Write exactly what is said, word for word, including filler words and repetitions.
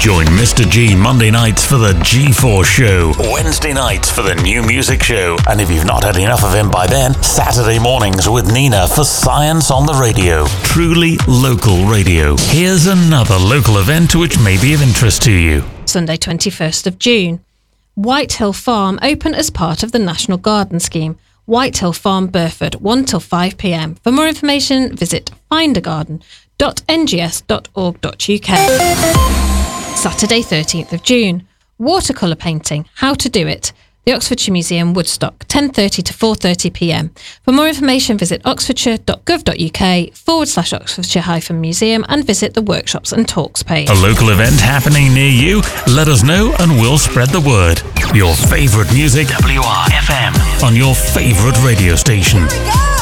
Join Mister G Monday nights for the G four Show, Wednesday nights for the New Music Show, and if you've not had enough of him by then, Saturday mornings with Nina for Science on the Radio. Truly local radio. Here's another local event which may be of interest to you. Sunday twenty-first of June. Whitehill Farm open as part of the National Garden Scheme. Whitehill Farm, Burford, one till five p m. For more information, visit find a garden dot n g s dot org dot u k. Saturday thirteenth of June. Watercolour painting. How to do it. The Oxfordshire Museum, Woodstock, ten thirty to four thirty p m. For more information, visit oxfordshire dot gov dot u k forward slash Oxfordshire hyphen museum and visit the workshops and talks page. A local event happening near you? Let us know and we'll spread the word. Your favourite music, W R F M, on your favourite radio station.